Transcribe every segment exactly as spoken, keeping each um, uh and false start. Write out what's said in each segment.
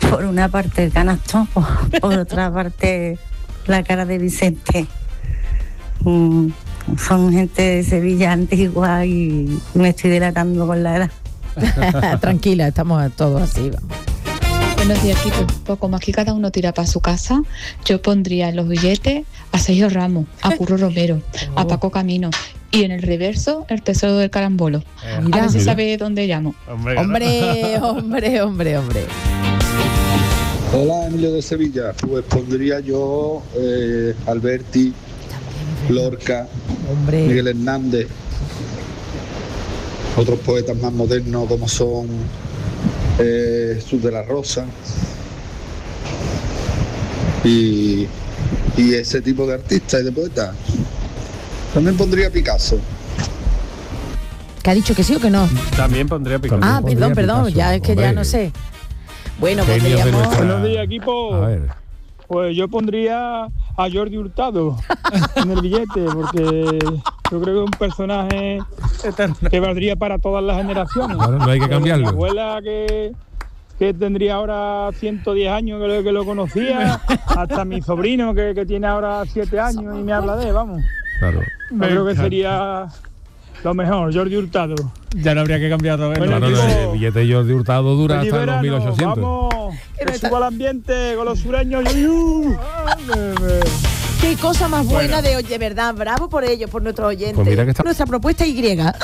por una parte el canasto, por, por otra parte la cara de Vicente. Mm, son gente de Sevilla antigua y me estoy delatando con la edad. Tranquila, estamos todos así, vamos. Buenos días, Kiko. Pues como aquí cada uno tira para su casa, yo pondría en los billetes a Sergio Ramos, a Curro Romero, a Paco Camino y en el reverso el tesoro del carambolo. Eh, a ver si mira. sabe dónde llamo. Hombre, hombre, hombre, hombre, hombre. Hola, Emilio de Sevilla. Pues pondría yo eh, Alberti, Lorca, hombre. Miguel Hernández, otros poetas más modernos como son eh, Jesús de la Rosa y, y ese tipo de artistas y de poetas. También pondría Picasso. ¿Que ha dicho que sí o que no? También pondría Picasso. Ah, perdón, perdón, Picasso, ya es que hombre. ya no sé. Bueno, Genios de podríamos... nuestra- Buenos días, equipo. A ver. Pues yo pondría a Jordi Hurtado en el billete, porque yo creo que es un personaje que valdría para todas las generaciones. Ahora no hay que Desde cambiarlo. Mi abuela que, que tendría ahora ciento diez años que lo, que lo conocía, hasta mi sobrino que, que tiene ahora siete años y me habla de, vamos. Claro. Yo creo que sería lo mejor, Jordi Hurtado. Ya no habría que cambiarlo. Bueno, Claro, digo, el billete de Jordi Hurtado dura Feliz hasta los verano, mil ochocientos. Vamos, que suba el ambiente con los sureños. yu, yu. Qué cosa más buena de, de verdad, bravo por ellos, por nuestros oyentes. Pues mira que está- Nuestra propuesta Y.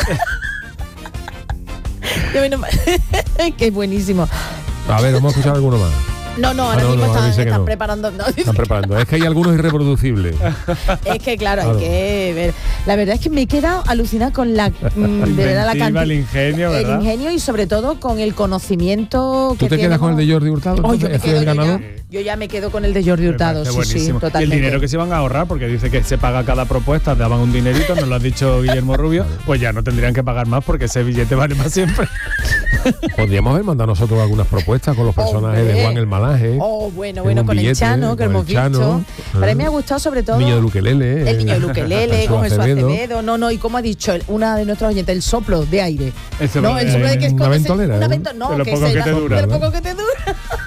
Qué bueno, qué buenísimo. A ver, vamos a escuchar alguno más. No, no, Ah, ahora no, mismo no, están, dice que están no. preparando. No, Están preparando. Es que hay algunos irreproducibles. es que claro, Claro. hay que ver. La verdad es que me he quedado alucinada con la, mm, de verdad, la Inventiva, cantidad. el ingenio, El ¿verdad? ingenio y sobre todo con el conocimiento que ¿Tú te quedas con el de Jordi Hurtado? Oh, entonces? yo me ¿Ese es quedo, el yo ganador? ya, yo ya me quedo con el de Jordi Hurtado, parece sí, sí, buenísimo. Y el totalmente. dinero que se van a ahorrar, porque dice que se paga cada propuesta, daban un dinerito, nos lo ha dicho Guillermo Rubio, pues ya no tendrían que pagar más porque ese billete vale para siempre. Podríamos haber mandado nosotros algunas propuestas con los personajes Hombre. de Juan el Malaje. Oh, bueno, en bueno, un con el billete, Chano, que con hemos el Chano, visto. Pero a mí ¿eh? me ha gustado sobre todo... Niño de Luquelele. El niño de eh, Luquelele, Jesús con Jesús Acevedo. Acevedo. No, no, y como ha dicho el- una de nuestros oyentes, el soplo de aire. Ese no, va- el soplo de que es una como se- ventolera, una ¿eh? vento- no, De lo que poco se que da- te dura, de lo ¿no? poco que te dura.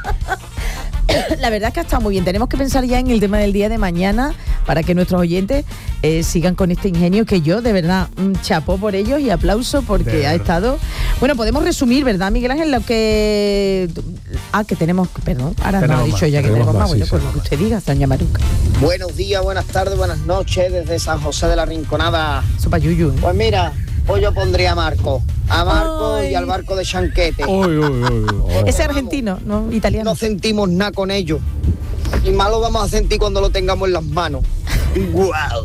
La verdad es que ha estado muy bien. Tenemos que pensar ya en el tema del día de mañana para que nuestros oyentes eh, sigan con este ingenio que yo, de verdad, mm, chapó por ellos y aplauso porque De ha verdad. estado... Bueno, podemos resumir, ¿verdad, Miguel Ángel? Lo que... Ah, que tenemos... Perdón, ahora no ha Tenemos dicho más, ya que tenemos tenemos más. más, Bueno, sí, pues sí. lo que usted diga, Doña Maruca. Buenos días, buenas tardes, buenas noches desde San José de la Rinconada. Sopa yuyu, ¿eh? Pues mira, hoy yo pondría a Marco, a Marco y al barco de Chanquete. Uy, uy, uy, uy. Ese argentino, no italiano. No sentimos nada con ellos. Y más lo vamos a sentir cuando lo tengamos en las manos. ¡Guau!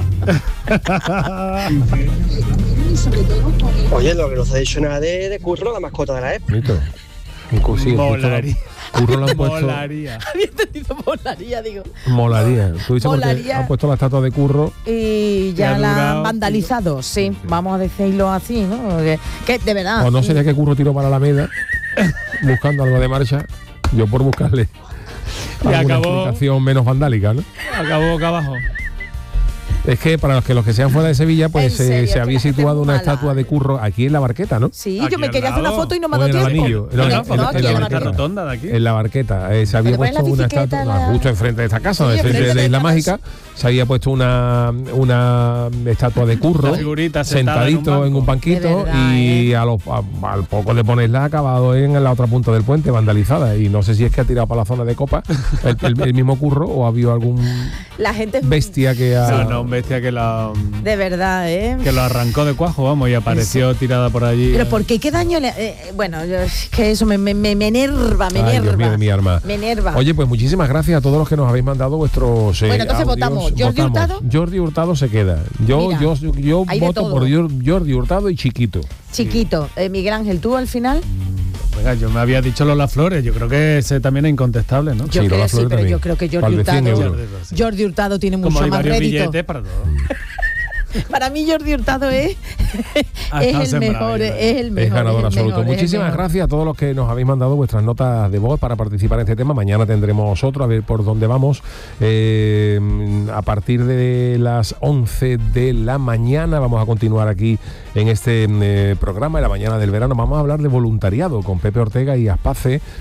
Oye, lo que no se ha dicho nada de, de Curro, la mascota de la época. Bonito. Inclusive, justo la- Molaría. Curro le han puesto... Había entendido molaría, digo. Molaría. Tú dices porque Molaría. han puesto la estatua de Curro. Y Que ha ya la durado, han vandalizado, sí, vamos a decirlo así, ¿no? Que, que de verdad. O no sería que Curro tiró para la Alameda buscando algo de marcha. Yo por buscarle Y alguna acabó- explicación menos vandálica, ¿no? Acabó boca abajo. Es que para los que los que sean fuera de Sevilla, pues En se, serio, se que había la gente situado es una mala. estatua de Curro aquí en la Barqueta, ¿no? Sí, Aquí yo me al quería hacer una lado. foto y no me ha O dado en el tiempo. Anillo. No, No, no, en- no, en- en aquí la en la Barqueta. rotonda de aquí. En la Barqueta. eh, se había ¿Te pones la puesto una bicicleta, estatua la- justo enfrente de esta casa, Sí, enfrente enfrente de de Isla esta Mágica. Se había puesto una, una estatua de Curro La figurita sentada en un sentadito en un, banco. banquito De verdad, y a los, a- al poco de ponerla ha acabado en la otra punta del puente vandalizada. Y no sé si es que ha tirado para la zona de Copa el, el- el mismo Curro o ha habido algún La gente es bestia que ha... No, no, un bestia que la de verdad, ¿eh? que lo arrancó de cuajo, vamos, y apareció tirada por allí. Pero ¿por qué? ¿Qué daño le...? eh, bueno, yo- es que eso me, me, me, me enerva, me Ay, enerva. Dios mío de mi arma. Me enerva. Oye, pues muchísimas gracias a todos los que nos habéis mandado vuestros eh, Bueno, entonces audios. votamos. ¿Jordi Hurtado? Jordi Hurtado se queda. Yo, Mira, yo, yo hay de voto todo. por Jor- Jordi Hurtado y Chiquito. Chiquito. Eh, Miguel Ángel, ¿tú al final? Venga, yo me había dicho Lola Flores, yo creo que ese también es incontestable, ¿no? Yo creo sí, pero yo creo que Jordi Al de cien Hurtado, euros. Jordi Hurtado tiene Como mucho hay más varios rédito. billetes para todo. Para mí Jordi Hurtado es, Ha es estado el sembrado, mejor, ya. es el mejor. Es ganador el absoluto. mejor, es el Muchísimas mejor. gracias a todos los que nos habéis mandado vuestras notas de voz para participar en este tema. Mañana tendremos otro, a ver por dónde vamos. Eh, a partir de las once de la mañana vamos a continuar aquí en este eh, programa, en la mañana del verano. Vamos a hablar de voluntariado con Pepe Ortega y Aspace.